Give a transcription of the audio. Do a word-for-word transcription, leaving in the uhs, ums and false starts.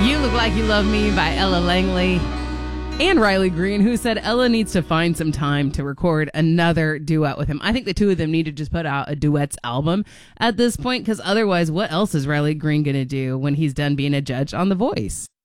You Look Like You Love Me by Ella Langley and Riley Green, who said Ella needs to find some time to record another duet with him. I think the two of them need to just put out a duets album at this point, because otherwise, what else is Riley Green going to do when he's done being a judge on The Voice?